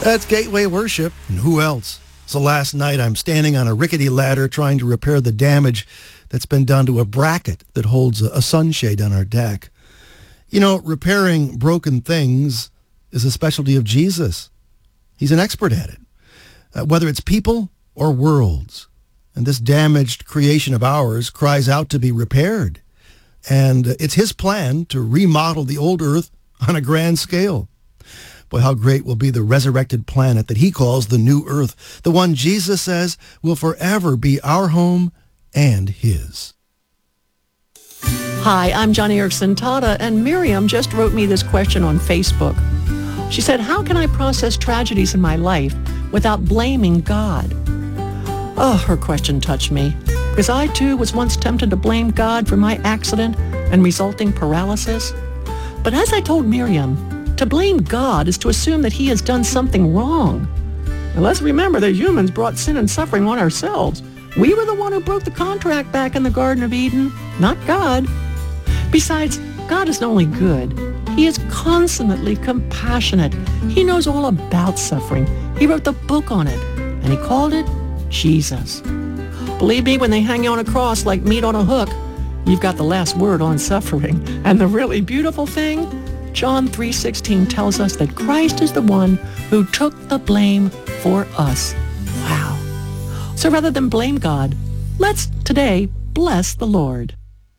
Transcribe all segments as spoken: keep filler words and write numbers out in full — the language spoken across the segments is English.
That's Gateway Worship, and who else? So last night I'm standing on a rickety ladder trying to repair the damage that's been done to a bracket that holds a, a sunshade on our deck. You know, repairing broken things is a specialty of Jesus. He's an expert at it, uh, whether it's people or worlds. And this damaged creation of ours cries out to be repaired. And uh, it's his plan to remodel the old earth on a grand scale. Boy, how great will be the resurrected planet that he calls the new earth, the one Jesus says will forever be our home and his. Hi, I'm Johnny Erickson Tata, and Miriam just wrote me this question on Facebook. She said, how can I process tragedies in my life without blaming God? Oh, her question touched me, because I too was once tempted to blame God for my accident and resulting paralysis. But as I told Miriam, to blame God is to assume that he has done something wrong. And let's remember that humans brought sin and suffering on ourselves. We were the one who broke the contract back in the Garden of Eden, not God. Besides, God is not only good, he is consummately compassionate. He knows all about suffering. He wrote the book on it, and he called it Jesus. Believe me, when they hang you on a cross like meat on a hook, you've got the last word on suffering. And the really beautiful thing, John three sixteen tells us that Christ is the one who took the blame for us. Wow. So rather than blame God, let's today bless the Lord.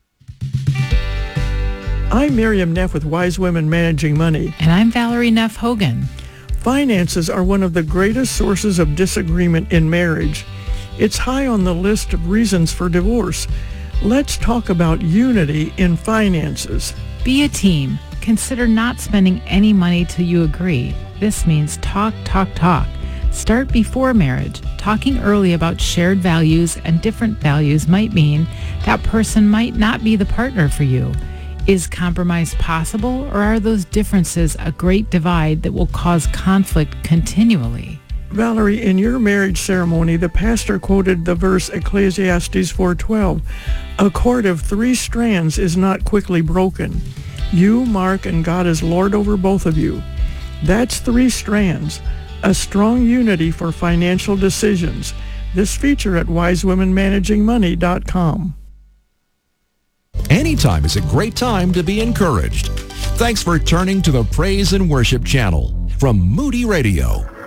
I'm Miriam Neff with Wise Women Managing Money. And I'm Valerie Neff Hogan. Finances are one of the greatest sources of disagreement in marriage. It's high on the list of reasons for divorce. Let's talk about unity in finances. Be a team. Consider not spending any money till you agree. This means talk, talk, talk. Start before marriage. Talking early about shared values and different values might mean that person might not be the partner for you. Is compromise possible, or are those differences a great divide that will cause conflict continually? Valerie, in your marriage ceremony, the pastor quoted the verse Ecclesiastes four twelve. A cord of three strands is not quickly broken. You, Mark, and God is Lord over both of you. That's three strands. A strong unity for financial decisions. This feature at wise women managing money dot com. Anytime is a great time to be encouraged. Thanks for turning to the Praise and Worship channel from Moody Radio.